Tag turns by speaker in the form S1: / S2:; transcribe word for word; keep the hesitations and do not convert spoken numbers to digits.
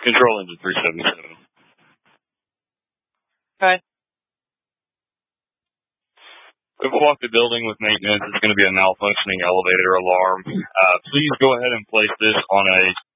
S1: Control engine three seventy-seven.
S2: Okay.
S1: We've walked the building with maintenance. It's going to be a malfunctioning elevator alarm. Uh, please go ahead and place this on a